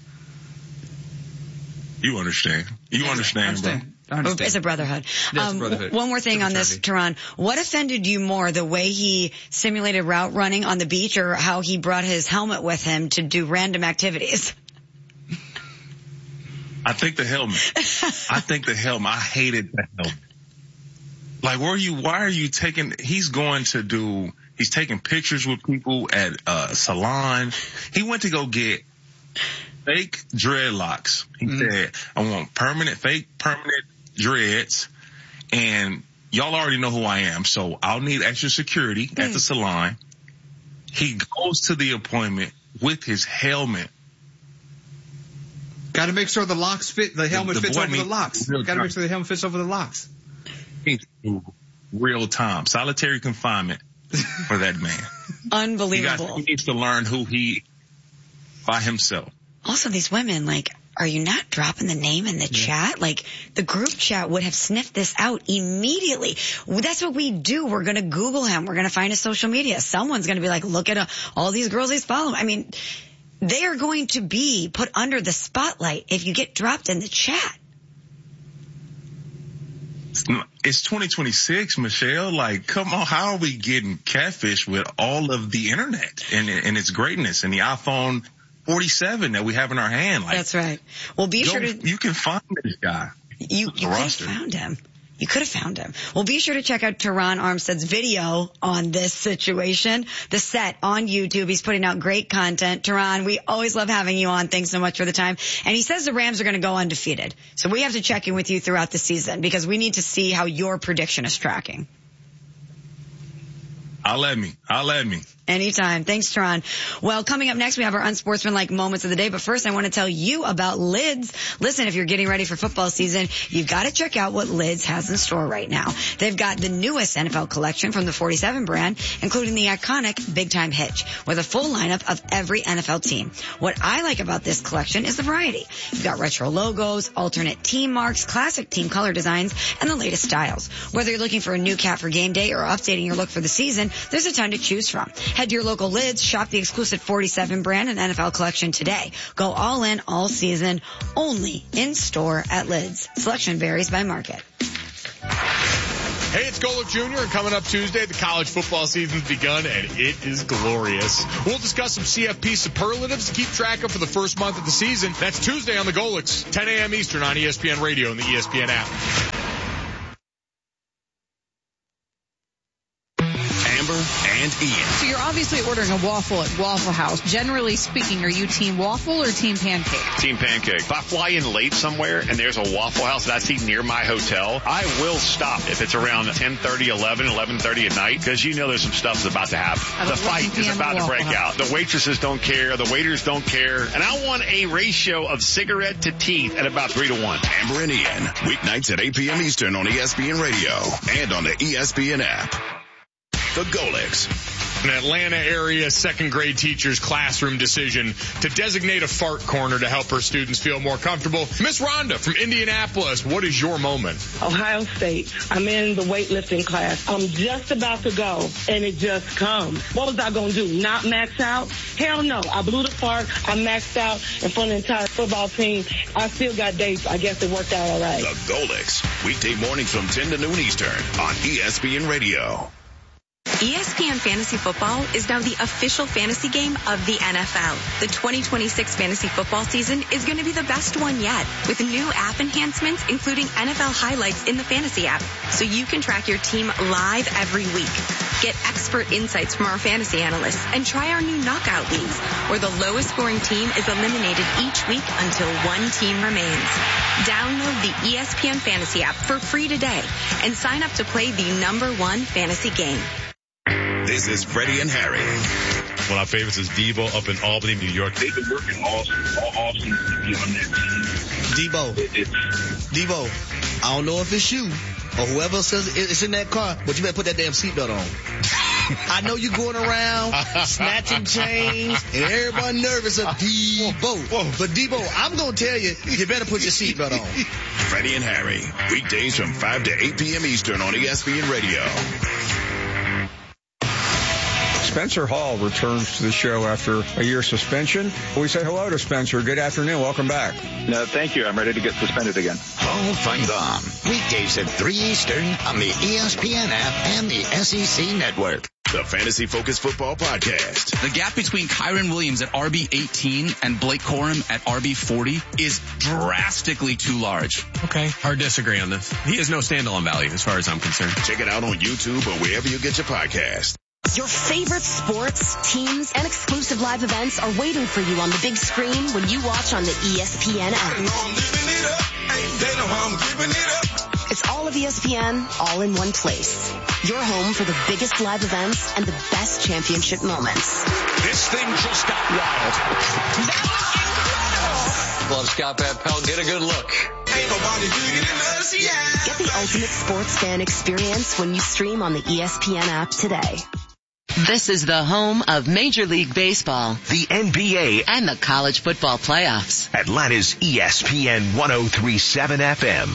You understand. You yes, understand, understand, bro. understand. It's a brotherhood. Yes, um, brotherhood. One more thing on this, Teron. What offended you more, the way he simulated route running on the beach or how he brought his helmet with him to do random activities? I think the helmet. I think the helmet. I hated the helmet. Like, where are you, why are you taking, he's going to do, he's taking pictures with people at a salon. He went to go get fake dreadlocks. He mm-hmm. said, I want permanent, fake permanent dreads. And y'all already know who I am, so I'll need extra security mm. at the salon. He goes to the appointment with his helmet. Got to make sure the locks fit, the helmet the, the fits over the locks. Got to make sure the helmet fits over the locks. Real time. Solitary confinement for that man. Unbelievable. He, got, he needs to learn who he by himself. Also, these women, like, are you not dropping the name in the yeah. chat? Like, the group chat would have sniffed this out immediately. That's what we do. We're going to Google him. We're going to find his social media. Someone's going to be like, look at uh, all these girls he's following. I mean, they are going to be put under the spotlight if you get dropped in the chat. It's twenty twenty-six, Michelle. Like, come on, how are we getting catfish with all of the internet and, and its greatness and the iPhone forty-seven that we have in our hand? Like, that's right. Well, be go, sure to. You can find this guy. You, you could have found him. You could have found him. Well, be sure to check out Teron Armstead's video on this situation, the set on YouTube. He's putting out great content. Teron, we always love having you on. Thanks so much for the time. And he says the Rams are going to go undefeated. So we have to check in with you throughout the season because we need to see how your prediction is tracking. I'll let me. I'll let me. Anytime. Thanks, Teron. Well, coming up next, we have our unsportsmanlike moments of the day. But first, I want to tell you about Lids. Listen, if you're getting ready for football season, you've got to check out what Lids has in store right now. They've got the newest N F L collection from the forty-seven brand, including the iconic Big Time Hitch, with a full lineup of every N F L team. What I like about this collection is the variety. You've got retro logos, alternate team marks, classic team color designs, and the latest styles. Whether you're looking for a new cap for game day or updating your look for the season, there's a ton to choose from. Head to your local Lids, shop the exclusive forty-seven brand and N F L collection today. Go all in all season, only in store at Lids. Selection varies by market. Hey, it's Golick Junior, and coming up Tuesday, the college football season's begun, and it is glorious. We'll discuss some C F P superlatives to keep track of for the first month of the season. That's Tuesday on the Golicks, ten a.m. Eastern on E S P N Radio and the E S P N app. And Ian. So you're obviously ordering a waffle at Waffle House. Generally speaking, are you team waffle or team pancake? Team pancake. If I fly in late somewhere and there's a Waffle House that I see near my hotel, I will stop if it's around ten thirty, eleven, eleven thirty at night, because you know there's some stuff that's about to happen. The fight is about to break out. The waitresses don't care. The waiters don't care. And I want a ratio of cigarette to teeth at about three to one. Amber and Ian, weeknights at eight p.m. Eastern on E S P N Radio and on the E S P N app. The Golicks. An Atlanta area second grade teacher's classroom decision to designate a fart corner to help her students feel more comfortable. Miss Rhonda from Indianapolis, what is your moment? Ohio State. I'm in the weightlifting class. I'm just about to go, and it just comes. What was I going to do? Not max out? Hell no. I blew the fart. I maxed out in front of the entire football team. I still got dates. I guess it worked out all right. The Golicks. Weekday mornings from ten to noon Eastern on E S P N Radio. E S P N Fantasy Football is now the official fantasy game of the N F L. The twenty twenty-six fantasy football season is going to be the best one yet, with new app enhancements, including N F L highlights in the fantasy app, so you can track your team live every week. Get expert insights from our fantasy analysts and try our new knockout leagues, where the lowest scoring team is eliminated each week until one team remains. Download the E S P N Fantasy app for free today and sign up to play the number one fantasy game. This is Freddie and Harry. One of my favorites is Debo up in Albany, New York. They've been working all, all offseason to be on that team. Debo. It, it's, Debo, I don't know if it's you or whoever says it's in that car, but you better put that damn seatbelt on. I know you're going around snatching chains and everybody nervous of Debo. But Debo, I'm going to tell you, you better put your seatbelt on. Freddie and Harry, weekdays from five to eight p.m. Eastern on E S P N Radio. Spencer Hall returns to the show after a year suspension. We say hello to Spencer. Good afternoon. Welcome back. No, thank you. I'm ready to get suspended again. Paul Feinbaum, weekdays at three Eastern on the E S P N app and the S E C network. The Fantasy Focus Football Podcast. The gap between Kyron Williams at R B eighteen and Blake Corum at R B forty is drastically too large. Okay, hard to disagree on this. He has no standalone value as far as I'm concerned. Check it out on YouTube or wherever you get your podcast. Your favorite sports, teams, and exclusive live events are waiting for you on the big screen when you watch on the E S P N app. It's all of E S P N, all in one place. Your home for the biggest live events and the best championship moments. This thing just got wild. Well, Scott Van Pelt, get a good look. Get the the ultimate sports fan experience when you stream on the E S P N app today. This is the home of Major League Baseball, the N B A, and the college football playoffs. Atlanta's E S P N one oh three point seven F M.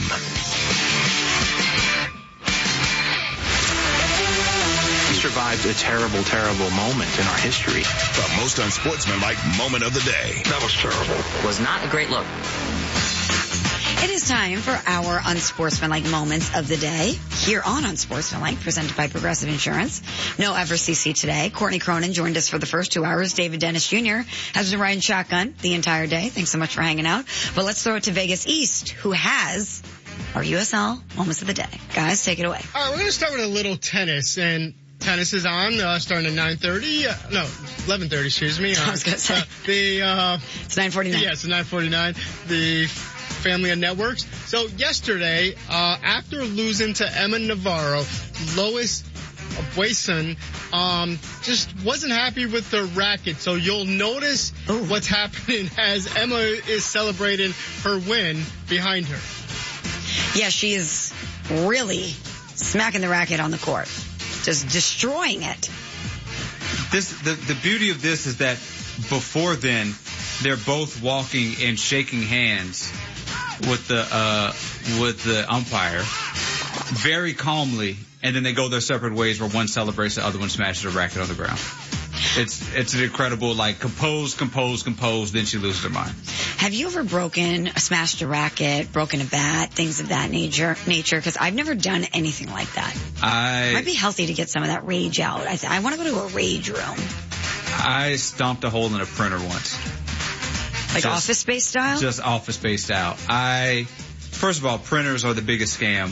We survived a terrible, terrible moment in our history. The most unsportsmanlike moment of the day. That was terrible. Was not a great look. It is time for our Unsportsmanlike Moments of the Day here on Unsportsmanlike, presented by Progressive Insurance. No F R C C today. Courtney Cronin joined us for the first two hours. David Dennis Junior has been riding shotgun the entire day. Thanks so much for hanging out. But let's throw it to Vegas East, who has our U S L Moments of the Day. Guys, take it away. All right, we're going to start with a little tennis, and tennis is on, uh, starting at nine thirty. Uh, no, eleven thirty, excuse me. Uh, I was going to say. Uh, the, uh, it's nine forty-nine. Yeah, it's nine forty-nine. The family of networks. So yesterday, uh, after losing to Emma Navarro, Lois Boyson, um, just wasn't happy with the racket. So you'll notice Ooh. what's happening as Emma is celebrating her win behind her. Yeah, she is really smacking the racket on the court. Just destroying it. This the, the beauty of this is that before then, they're both walking and shaking hands with the uh, with the umpire very calmly, and then they go their separate ways where one celebrates, the other one smashes a racket on the ground. It's it's an incredible, like, compose, compose, compose, then she loses her mind. Have you ever broken, smashed a racket, broken a bat, things of that nature? Nature, because I've never done anything like that. I It might be healthy to get some of that rage out. I, th- I want to go to a rage room. I stomped a hole in a printer once. Like just, Office Space style? Just Office Space style. I, first of all, printers are the biggest scam.